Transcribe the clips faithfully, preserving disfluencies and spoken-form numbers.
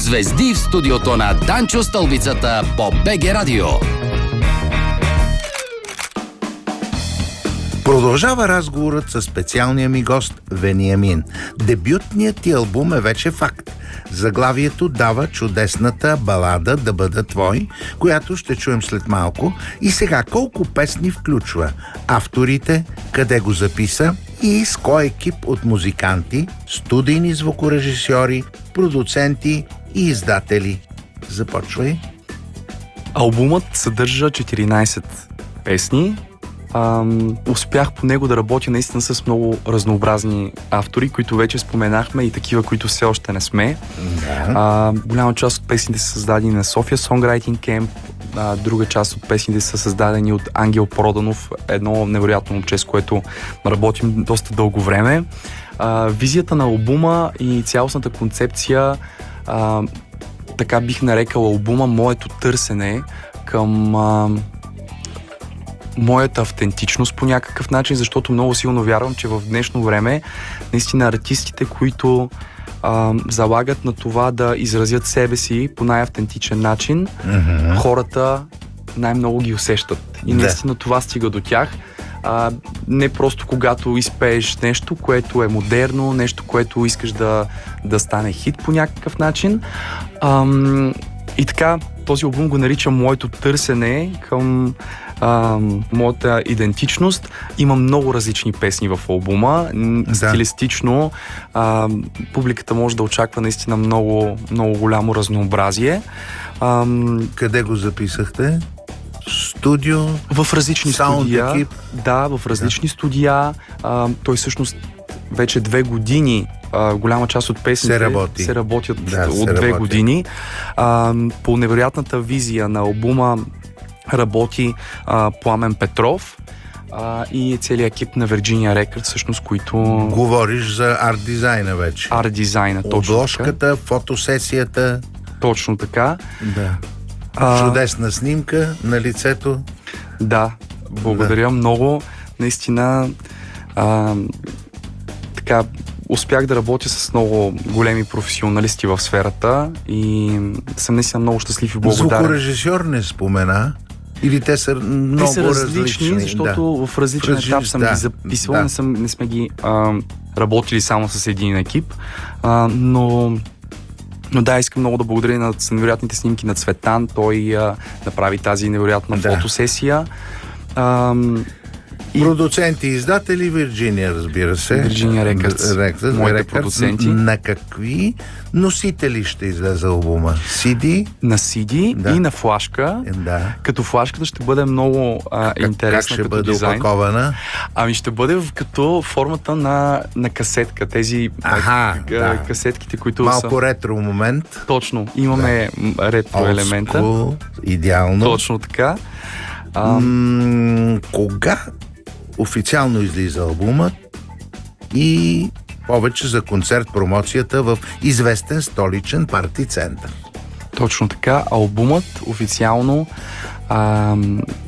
Звезди в студиото на Данчо Стълбицата по БГ Радио. Продължава разговорът със специалния ми гост Вениамин. Дебютният ти албум е вече факт. Заглавието дава чудесната балада "Да бъда твой", която ще чуем след малко. И сега колко песни включва? Авторите, къде го записа и с кой екип от музиканти, студийни звукорежисьори, продуценти и издатели? Започвай. Албумът съдържа четиринайсет песни. Ам, успях по него да работя наистина с много разнообразни автори, които вече споменахме, и такива, които все още не сме. Да. А, голяма част от песните са създадени на София Songwriting Camp, а, друга част от песните са създадени от Ангел Проданов, едно невероятно момче, с което работим доста дълго време. А, визията на албума и цялостната концепция, а, така бих нарекал албума моето търсене към а, моята автентичност по някакъв начин, защото много силно вярвам, че в днешно време наистина артистите, които а, залагат на това да изразят себе си по най-автентичен начин, mm-hmm. хората най-много ги усещат. И наистина това стига до тях. А, не просто когато изпееш нещо, което е модерно, нещо, което искаш да, да стане хит по някакъв начин. А, и така, този албум го наричам моето търсене към а, моята идентичност. Има много различни песни в албума. Да. Стилистично а, публиката може да очаква наистина много, много голямо разнообразие. А, Къде го записахте? Студио? В различни студия. Екип? Да, в различни да. студия. А, той всъщност вече две години а, голяма част от песните се, работи. се работят да, от се две работи. години. А, по невероятната визия на албума работи а, Пламен Петров а, и целият екип на Virginia Records, всъщност, които... Говориш за арт дизайна вече. Арт дизайна, точно Обложката, така. фотосесията. Точно така. Да. А, Чудесна снимка на лицето. Да, благодаря да. много. Наистина а, така успях да работя с много големи професионалисти в сферата и съм наистина много щастлив и благодарен. Звукорежисьор не спомена? Или те са много те са различни, различни, защото да. в различен Различ... етап съм да. ги записвал, да. не, съм, не сме ги а, работили само с един екип, а, но Но да, искам много да благодаря на невероятните снимки на Цветан. Той а, направи тази невероятна да. фотосесия. А, и... Продуценти и издатели Virginia, разбира се. Virginia Records, Records моите Records. продуценти. На какви носители ще излезе албума? си ди? На си ди да. и на флашка. Да. Като флашката ще бъде много а, как, интересна как ще като бъде дизайн. опакована? Ами ще бъде в, като формата на, на касетка. Тези Аха, а, да. касетките, които малко са... ретро момент. Точно. Имаме да. ретро Old елемента. School, идеално. Точно така. А... М- кога официално излиза албумът и повече за концерт промоцията в известен столичен парти център? Точно така. Албумът официално а,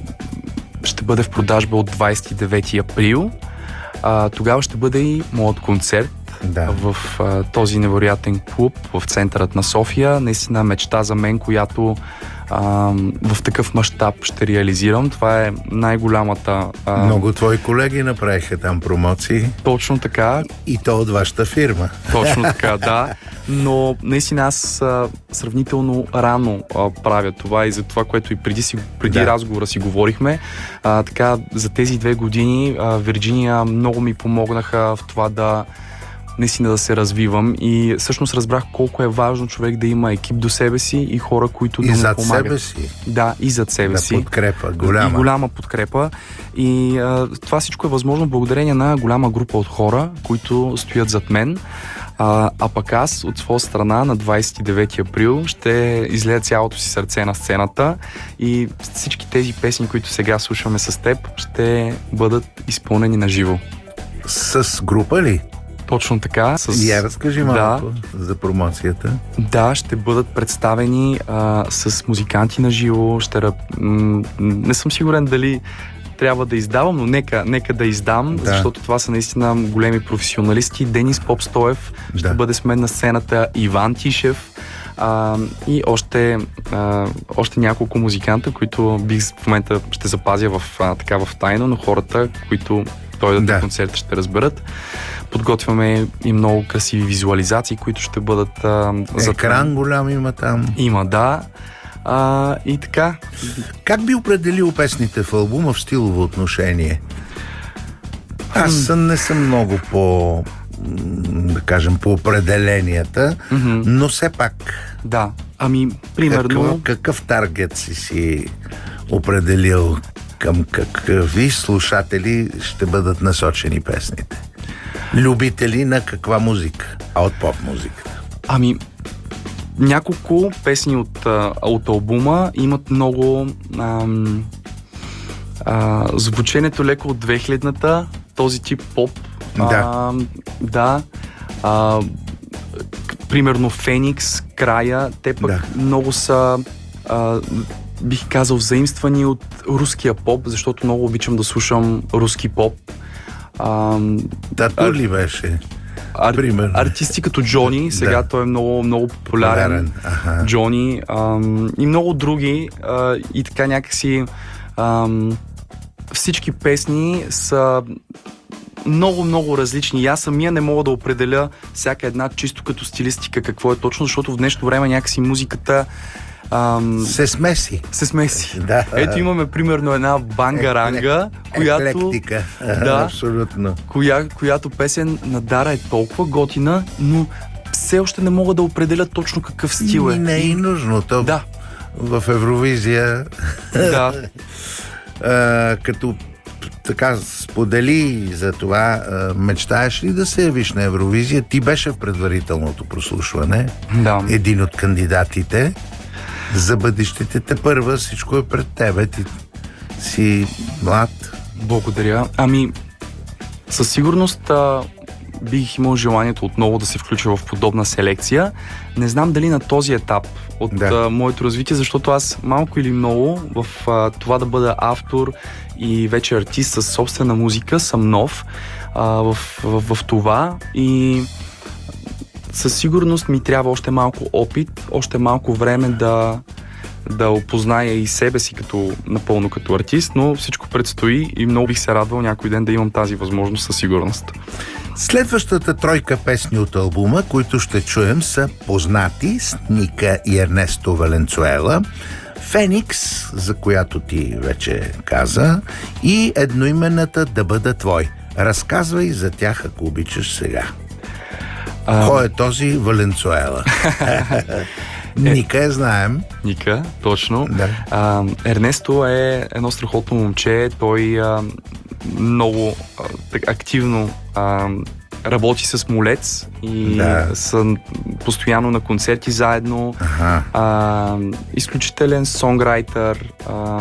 ще бъде в продажба от двайсет и девети април. А, тогава ще бъде и моят концерт да. в а, този невероятен клуб в центърът на София. Наистина мечта за мен, която а, в такъв мащаб ще реализирам. Това е най-голямата... А... Много твои колеги направиха там промоции. Точно така. И то от вашата фирма. Точно така, да. Но наистина аз а, сравнително рано а, правя това и за това, което и преди, си, преди да. разговора си говорихме. А, така, за тези две години а, Virginia много ми помогнаха в това да наистина да се развивам и всъщност разбрах колко е важно човек да има екип до себе си и хора, които и да му зад помагат. себе си. Да, и зад себе да си. подкрепа, голяма. И голяма подкрепа. И а, това всичко е възможно благодарение на голяма група от хора, които стоят зад мен. А, а пък аз от своя страна на двайсет и девети април ще излея цялото си сърце на сцената и всички тези песни, които сега слушаме с теб, ще бъдат изпълнени на живо. С група ли? Точно така. С... Я разкажи малко да, за промоцията. Да, ще бъдат представени а, с музиканти на живо. Ще... М- не съм сигурен дали трябва да издавам, но нека, нека да издам, да. Защото това са наистина големи професионалисти. Денис Попстоев ще да. бъде с мен на сцената, Иван Тишев, А, и още, а, още няколко музиканта, които бих в момента ще запазя в, а, така в тайна, но хората, които дойдат Да. на концерта, ще разберат. Подготвяме и много красиви визуализации, които ще бъдат а, за Екран голям има там. Има, да. А, и така. Как би определил песните в албума в стилово отношение? Аз съм, не съм много по, м, да кажем, по определенията, Мгм. но все пак Да. Ами, примерно... какъв, какъв таргет си си определил, към какви слушатели ще бъдат насочени песните? Любители на каква музика? А от поп музиката? Ами, няколко песни от, а, от албума имат много ам, а, звученето леко от две хилядната, този тип поп. Да. А, да. А, к- примерно Феникс, Края, те пък Да. много са, а, бих казал, заимствани от руския поп, защото много обичам да слушам руски поп. А, Тату ли беше? Ар... Примерно. Артисти като Джони, сега Да. той е много, много популярен. Популярен, аха. Джони ам, и много други. А, и така някакси ам, всички песни са много, много различни. И аз самия не мога да определя всяка една чисто като стилистика какво е точно, защото в днешно време някакси музиката ам, Се смеси. се смеси. Да. Ето имаме примерно една бангаранга, която... Еклектика. Да. Абсолютно. коя, която песен на Дара е толкова готина, но все още не мога да определя точно какъв стил е. И не е и нужно. То Да, в Евровизия, да. а, като така сподели за това, а, мечтаеш ли да се явиш на Евровизия? Ти беше в предварителното прослушване, да. един от кандидатите за бъдещите. Те първа, всичко е пред тебе. Ти си млад. Благодаря. Ами, със сигурност а, бих имал желанието отново да се включа в подобна селекция. Не знам дали на този етап от Да. а, моето развитие, защото аз малко или много в а, това да бъда автор и вече артист със собствена музика съм нов а, в, в, в това и със сигурност ми трябва още малко опит, още малко време да да опозная и себе си като напълно като артист, но всичко предстои и много бих се радвал някой ден да имам тази възможност със сигурност. Следващата тройка песни от албума, които ще чуем, са Познати с Ника и Ернесто Валенцуела, Феникс, за която ти вече каза, и едноименната Да бъда твой. Разказвай за тях, ако обичаш сега. А, Кой е този Валенцуела? Ника я знаем. Ника, точно. Да. А, Ернесто е едно страхотно момче. Той а, много а, так, активно а, работи с Молец и Да. са постоянно на концерти заедно. Аха. А, изключителен сонграйтър. А,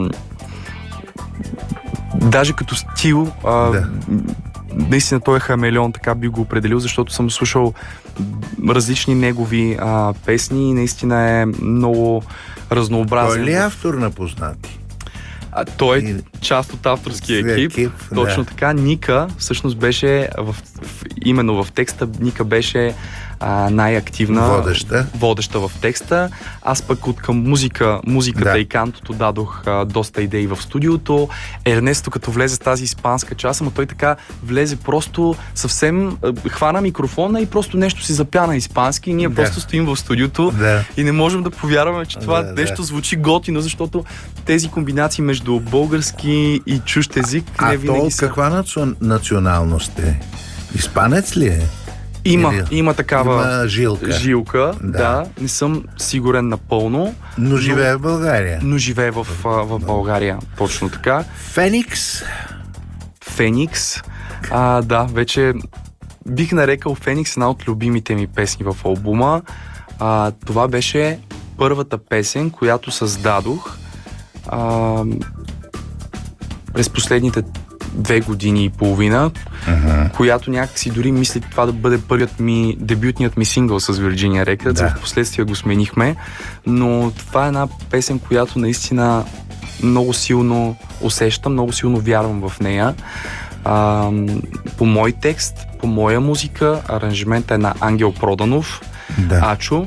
даже като стил, а, Да. наистина той е хамелеон, така би го определил, защото съм слушал различни негови а, песни и наистина е много разнообразен. Той ли е автор на Познати? А, той е И- част от авторския Свия екип. екип, Точно да. така. Ника всъщност беше в, в, именно в текста. Ника беше а, най-активна. Водеща. Водеща в текста. Аз пък от към музика, музиката Да. и кантото дадох а, доста идеи в студиото. Ернесто като влезе с тази испанска част, ама той така влезе просто съвсем а, хвана микрофона и просто нещо си запя на испански и ние Да. просто стоим в студиото Да. и не можем да повярваме, че това Да, да. нещо звучи готино, защото тези комбинации между български и чужд език А не то винаги от са. каква наци- националност е? Испанец ли е? Има, Или- има такава Има жилка. жилка, Да. да. Не съм сигурен напълно, Но живее в България. но живее в, а, в България. Точно така. Феникс. Феникс. А, да, вече бих нарекал Феникс една от любимите ми песни в албума. А, това беше първата песен, която създадох а, през последните две години и половина, Uh-huh. която някакси дори мисли това да бъде първият ми, дебютният ми сингъл с Virginia Records. Да. В последствие го сменихме, но това е една песен, която наистина много силно усещам, много силно вярвам в нея. А, по мой текст, по моя музика, аранжимента е на Ангел Проданов, Да. Ачо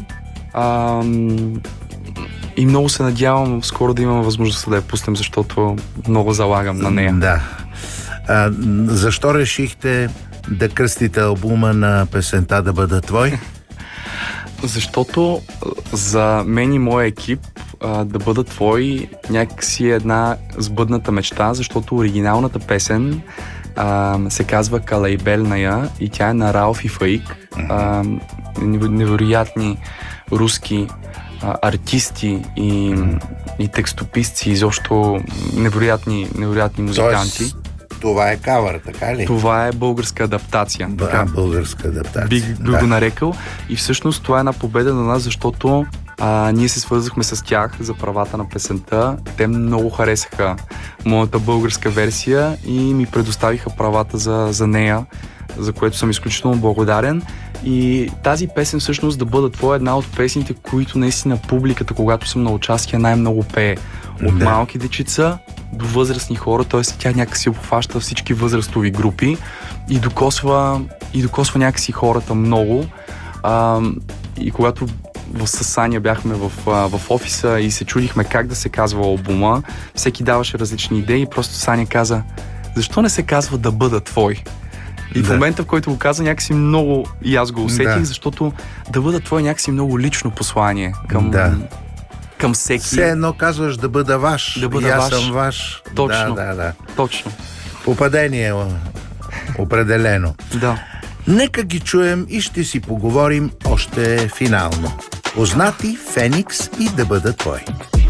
А, и много се надявам скоро да имам възможността да я пуснем, защото много залагам на нея. Да. А, защо решихте да кръстите албума на песента "Да бъда твой"? Защото за мен и моя екип а, "Да бъда твой" някакси е една сбъдната мечта, защото оригиналната песен а, се казва "Калайбелная" и тя е на Ралф и Фаик, а, невероятни руски а, артисти и, и текстописци, изобщо невероятни, невероятни музиканти. Тоест, това е кавър, така ли? Това е българска адаптация. Б- така. българска адаптация. Бих, бих да. го нарекал. И всъщност това е една победа на нас, защото а, ние се свързахме с тях за правата на песента. Те много харесаха моята българска версия и ми предоставиха правата за, за нея, за което съм изключително благодарен. И тази песен всъщност "Да бъда твоя" е една от песните, които наистина публиката, когато съм на участие, най-много пее. От Да. малки дечица до възрастни хора, т.е. тя някакси обхваща всички възрастови групи и докосва, и докосва някакси хората много. А, и когато в Саня бяхме в, в офиса и се чудихме как да се казва албума, всеки даваше различни идеи и просто Саня каза: "Защо не се казва "Да бъда твой"?" И Да. в момента, в който го каза, някакси много и аз го усетих, Да. защото "Да бъда твой" е някакси много лично послание към, Да. към всеки. Все едно казваш "да бъда ваш", Да бъда и аз ваш. съм ваш. Точно. Да, да, да. Точно. Попадение определено. Да. Нека ги чуем и ще си поговорим още финално. Познати, Феникс и "Да бъда твой".